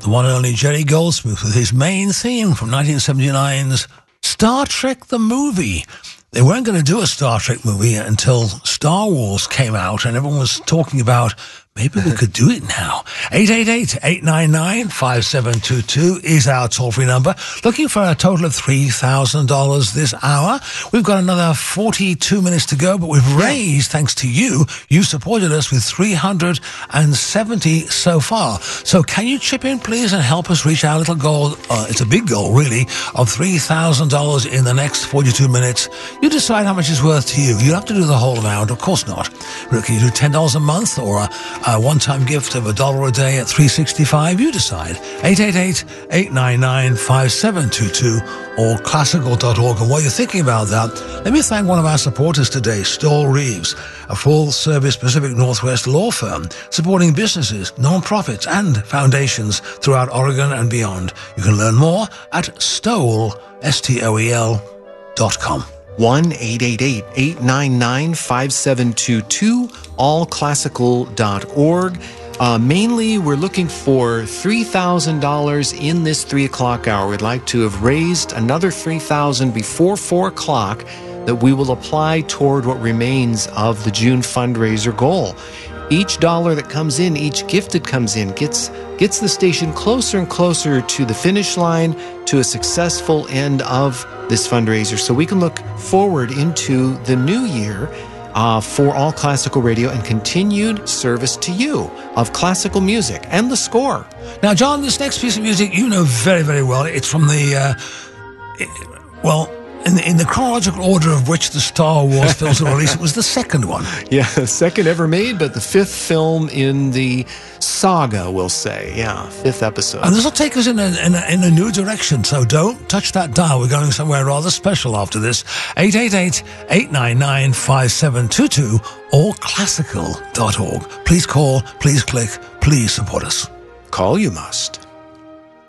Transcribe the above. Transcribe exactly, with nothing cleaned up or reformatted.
the one and only Jerry Goldsmith with his main theme from nineteen seventy-nine's Star Trek the Movie. They weren't going to do a Star Trek movie until Star Wars came out, and everyone was talking about maybe we could do it now. eight eight eight, eight nine nine, five seven two two is our toll-free number. Looking for a total of three thousand dollars this hour. We've got another forty-two minutes to go, but we've raised, thanks to you, you supported us with three hundred seventy so far. So can you chip in, please, and help us reach our little goal? Uh, it's a big goal, really, of three thousand dollars in the next forty-two minutes. You decide how much it's worth to you. You don't have to do the whole amount, of course not. Can you do ten dollars a month or a, a one-time gift of a dollar a day at three sixty-five? You decide. eight eight eight, eight nine nine, five seven two two or classical dot org. And while you're thinking about that, let me thank one of our supporters today, Stoll Reeves, a full-service Pacific Northwest law firm supporting businesses, non-profits, and foundations throughout Oregon and beyond. You can learn more at Stoll, S T O E L, dot com. one eight eight eight, eight nine nine, five seven two two, all classical dot org. Uh, mainly, we're looking for three thousand dollars in this three o'clock hour. We'd like to have raised another three thousand dollars before four o'clock that we will apply toward what remains of the June fundraiser goal. Each dollar that comes in, each gift that comes in, gets gets the station closer and closer to the finish line, to a successful end of this fundraiser, so we can look forward into the new year uh, for All Classical Radio and continued service to you of classical music and the score. Now, John, this next piece of music you know very, very well. It's from the, uh, it, well... In the, in the chronological order of which the Star Wars films were released, it was the second one. Yeah, second ever made, but the fifth film in the saga, we'll say. Yeah, fifth episode. And this will take us in a, in a, in a new direction, so don't touch that dial. We're going somewhere rather special after this. eight eight eight, eight nine nine, five seven two two or classical dot org. Please call, please click, please support us. Call you must.